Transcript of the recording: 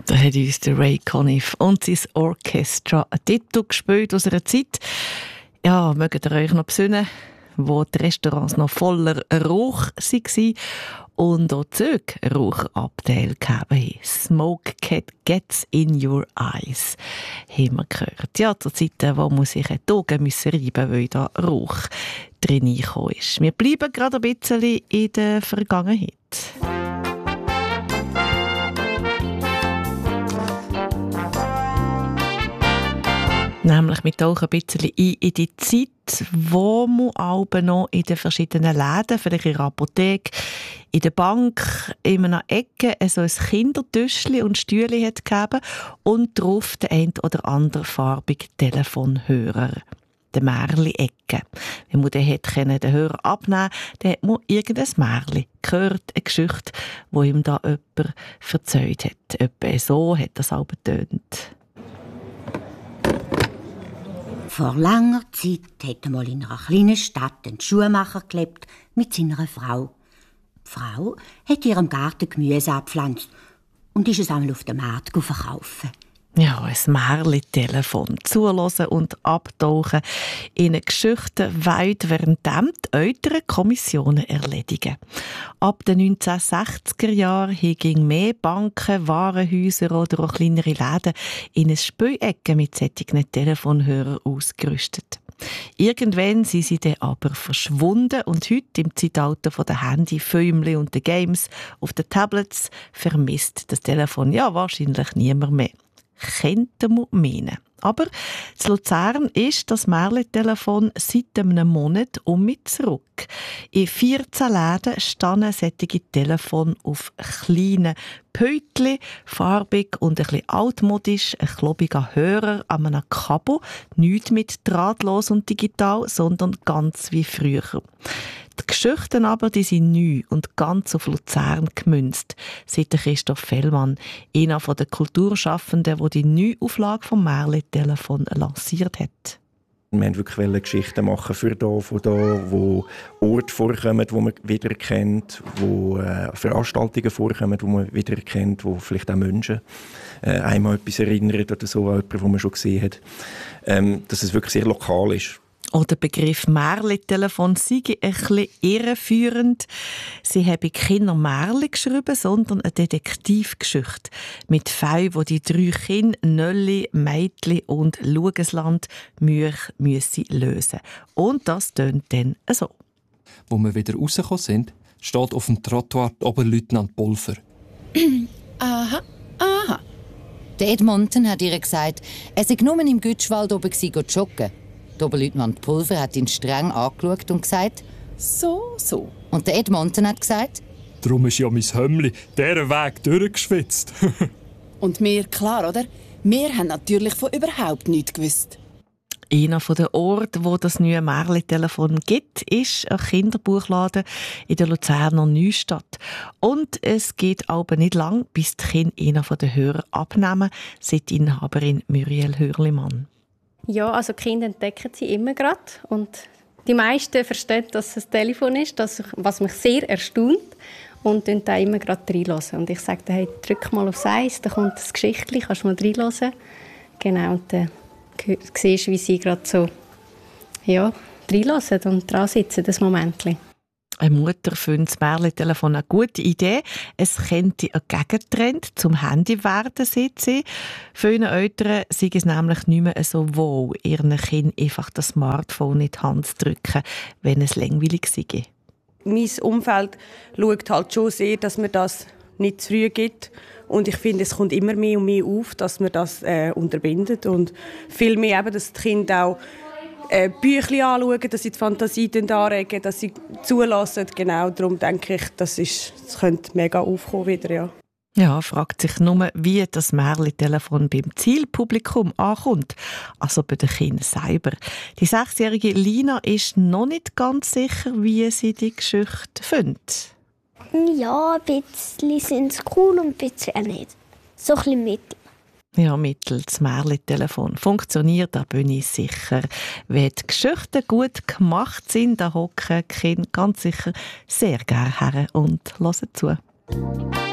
Da hat uns der Ray Conniff und sein Orchestra einen Titel gespielt aus einer Zeit. Ja, mögt ihr euch noch besinnen, wo die Restaurants noch voller Rauch waren und auch Züge Rauchabteile gegeben haben. «Smoke gets in your eyes» haben wir gehört. Ja, zur Zeit, wo man sich die Augen reiben musste, weil da Rauch drin reingekommen ist. Wir bleiben gerade ein bisschen in der Vergangenheit. Nämlich mit auch ein bisschen in die Zeit, wo man aber noch in den verschiedenen Läden, vielleicht in der Apotheke, in der Bank, in einer Ecke so ein Kindertischchen und Stühle hat gegeben und drauf der ein oder andere farbige Telefonhörer. Der Märli-Ecke. Wenn man den Hörer abnehmen konnte, dann hat man irgendein Märli gehört, eine Geschichte, die ihm da jemand erzählt hat. Etwa so hat das auch getönt. Vor langer Zeit hat einmal in einer kleinen Stadt ein Schuhmacher gelebt mit seiner Frau. Die Frau hat in ihrem Garten Gemüse abgepflanzt und ist es einmal auf dem Markt verkaufen. Ja, ein Märli-Telefon. Zuhören und abtauchen in eine Geschichte weit, während die älteren Kommissionen erledigen. Ab den 1960er Jahren gingen mehr Banken, Warenhäuser oder auch kleinere Läden in eine Spielecke mit solchen Telefonhörern ausgerüstet. Irgendwann sind sie dann aber verschwunden und heute im Zeitalter der Handy, Filmchen und der Games auf den Tablets vermisst das Telefon ja wahrscheinlich niemand mehr. Könnte man meinen. Aber in Luzern ist das Märli-Telefon seit einem Monat mit zurück. In 14 Läden stehen solche Telefone auf kleinen Päutchen, farbig und ein bisschen altmodisch, ein klobiger Hörer an einem Kabel, nicht mit drahtlos und digital, sondern ganz wie früher. Die Geschichten aber, die sind neu und ganz auf Luzern gemünzt, sagt Christoph Fellmann, einer der Kulturschaffenden, der die Neuauflage vom Märli-Telefon lanciert hat. Wir wollten wirklich Geschichten machen für von da, wo Orte vorkommen, die man wiedererkennt, wo Veranstaltungen vorkommen, die man wiedererkennt, wo vielleicht auch Menschen einmal etwas erinnern oder so, an jemanden, den man schon gesehen hat. Dass es wirklich sehr lokal ist. Auch der Begriff Märli-Telefon sei ein bisschen irreführend. Sie haben keine Märli geschrieben, sondern eine Detektivgeschichte mit Fällen, wo die 3 Kinder, Nölli, Meitli und Lugesland müssen lösen. Und das tönt dann so. Wo wir wieder rausgekommen sind, steht auf dem Trottoir Oberleutnant Pulver. Aha. Der Edmonton hat ihr gesagt, er sei nur im Gütschwald oben joggen. Der Oberleutnant Pulver hat ihn streng angeschaut und gesagt, so. Und der Edmonton hat gesagt, darum ist ja mein Hömmli diesen Weg durchgeschwitzt. Und wir, klar, oder? Wir haben natürlich von überhaupt nichts gewusst. Einer der Orte, wo das neue Märli-Telefon gibt, ist ein Kinderbuchladen in der Luzerner Neustadt. Und es geht aber nicht lang, bis die Kinder einen der Hörer abnehmen, sagt die Inhaberin Muriel Hörlimann. Ja, also die Kinder entdecken sie immer gerade. Und die meisten verstehen, dass es ein Telefon ist, was mich sehr erstaunt. Und dann da immer gerade reinhören. Und ich sage, hey, drück mal aufs Eis, da kommt das Geschichtchen, kannst du mal reinhören. Genau, und dann siehst du, wie sie gerade so reinhören und dran sitzen, das Momentchen. Eine Mutter findet das Märli-Telefon eine gute Idee. Es könnte ein Gegentrend zum Handy werden, sieht sie. Vielen Eltern sei es nämlich nicht mehr so wohl, ihren Kindern einfach das Smartphone in die Hand zu drücken, wenn es langweilig sei. Mein Umfeld schaut halt schon sehr, dass man das nicht zu früh gibt. Und ich finde, es kommt immer mehr und mehr auf, dass man das unterbindet. Und viel mehr eben, dass die Kinder auch Büchlein anschauen, dass sie die Fantasie anregen, dass sie zulassen. Genau, darum denke ich, das könnte mega aufkommen wieder, ja. Ja, fragt sich nur, wie das Märli-Telefon beim Zielpublikum ankommt, also bei den Kindern selber. Die 6-jährige Lina ist noch nicht ganz sicher, wie sie die Geschichte findet. Ja, ein bisschen sind es cool und ein bisschen auch nicht. So ein bisschen mittel. Ja, mittels das Märli-Telefon funktioniert, da bin ich sicher. Wenn die Geschichten gut gemacht sind, da hocken die Kinder ganz sicher sehr gerne her und hören zu.